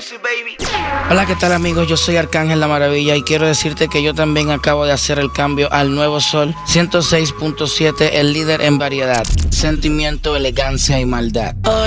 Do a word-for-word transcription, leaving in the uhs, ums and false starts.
Hola, ¿qué tal, amigos? Yo soy Arcángel La Maravilla y quiero decirte que yo también acabo de hacer el cambio al nuevo Sol ciento seis punto siete, el líder en variedad, sentimiento, elegancia y maldad.